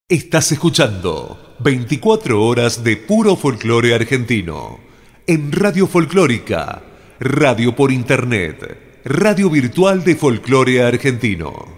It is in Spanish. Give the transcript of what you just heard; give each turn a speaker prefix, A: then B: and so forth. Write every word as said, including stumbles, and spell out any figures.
A: Estás escuchando veinticuatro horas de puro folclore argentino en Radio Folclórica, radio por internet, radio virtual de folclore argentino.